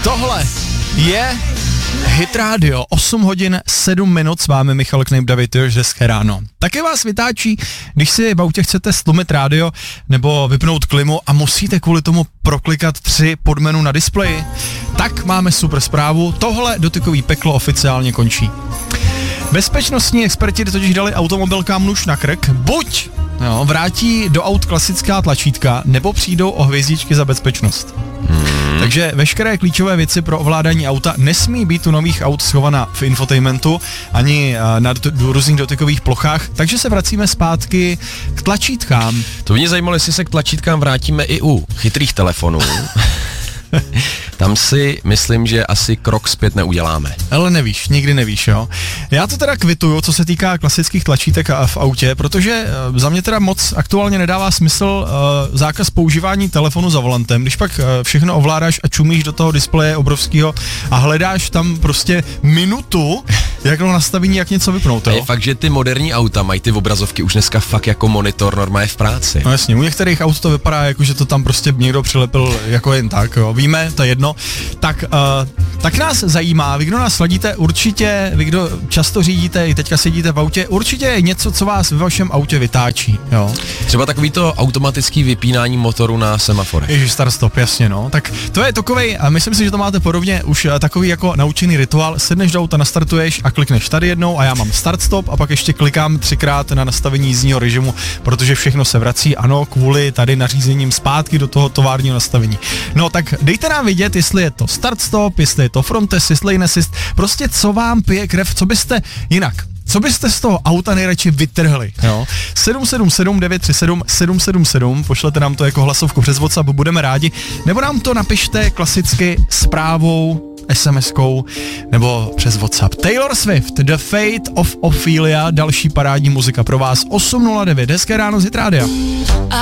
Tohle je Hit Radio, 8 hodin 7 minut, s vámi Michal Knejp, David Još, hezké ráno. Taky vás vytáčí, když si v autě chcete stlumit rádio nebo vypnout klimu a musíte kvůli tomu proklikat 3 podmenu na displeji? Tak máme super zprávu, tohle dotykový peklo oficiálně končí. Bezpečnostní experti totiž dali automobilkám nůž na krk, buď vrátí do aut klasická tlačítka, nebo přijdou o hvězdičky za bezpečnost. Takže veškeré klíčové věci pro ovládání auta nesmí být u nových aut schovaná v infotainmentu ani na různých dotykových plochách, takže se vracíme zpátky k tlačítkám. To mě zajímalo, jestli se k tlačítkám vrátíme i u chytrých telefonů. Tam si myslím, že asi krok zpět neuděláme. Ale nevíš, nikdy nevíš, jo. Já to teda kvituju, co se týká klasických tlačítek v autě, protože za mě teda moc aktuálně nedává smysl zákaz používání telefonu za volantem, když pak všechno ovládáš a čumíš do toho displeje obrovského a hledáš tam prostě minutu, jak nastavení, jak něco vypnout, jo. A je fakt, že ty moderní auta mají ty obrazovky už dneska fakt jako monitor normálně v práci. No jasně, u některých aut to vypadá jako, že to tam prostě někdo přilepil jako jen tak, jo. Víme, to je jedno. Tak nás zajímá, vy kdo nás sledíte, určitě, vy kdo často řídíte, i teďka sedíte v autě, určitě je něco, co vás ve vašem autě vytáčí, jo. Třeba takový to automatický vypínání motoru na semaforech. Ježiš, start stop, jasně, no. Tak to je takovej, a myslím si, že to máte podobně, už takový jako naučený rituál, sedneš do auta, nastartuješ a klikneš tady jednou a já mám start stop a pak ještě klikám 3krát na nastavení jízdního režimu, protože všechno se vrací, ano, kvůli tady nařízením zpátky do toho továrního nastavení. No tak dejte nám vidět, jestli je to start stop, jestli je to front assist, lane assist, prostě co vám pije krev, co byste jinak. Co byste z toho auta nejradši vytrhli, jo? 777 937 777, pošlete nám to jako hlasovku přes WhatsApp, budeme rádi, nebo nám to napište klasicky zprávou, SMS-kou nebo přes WhatsApp. Taylor Swift, The Fate of Ophelia, další parádní muzika pro vás, 8:09, hezké ráno z Hit Rádia.